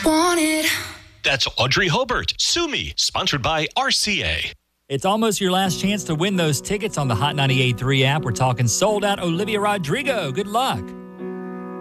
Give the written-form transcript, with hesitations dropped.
Want it. That's Audrey Hobart. Sue Me, sponsored by RCA. It's almost your last chance to win those tickets on the Hot 98.3 app. We're talking sold out Olivia Rodrigo. Good luck.